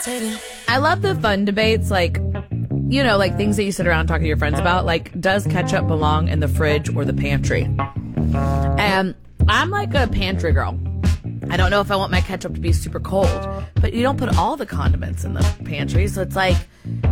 I love the fun debates, like, you know, like things that you sit around talking to your friends about, like, does ketchup belong in the fridge or the pantry? And I'm like a pantry girl. I don't know if I want my ketchup to be super cold, but you don't put all the condiments in the pantry, so it's like,